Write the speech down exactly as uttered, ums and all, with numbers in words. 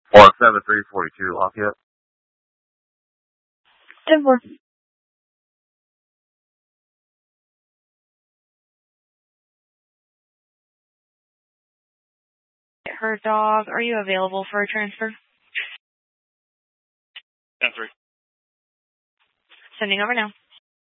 One seven three forty two Lafayette. ten four. Her dog, are you available for a transfer? ten three. Sending over now.